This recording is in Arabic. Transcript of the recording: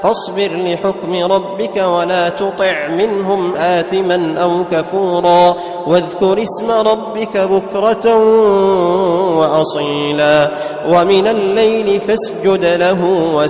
فاصبر لحكم ربك ولا تطع منهم آثما أو كفورا واذكر اسم ربك بكرة وأصيلا ومن الليل فاسجد له